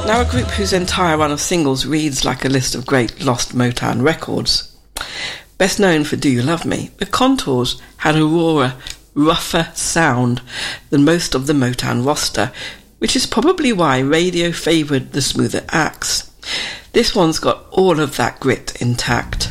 Now, a group whose entire run of singles reads like a list of great lost Motown records. Best known for Do You Love Me, the Contours had a rawer, rougher sound than most of the Motown roster, which is probably why radio favoured the smoother acts. This one's got all of that grit intact.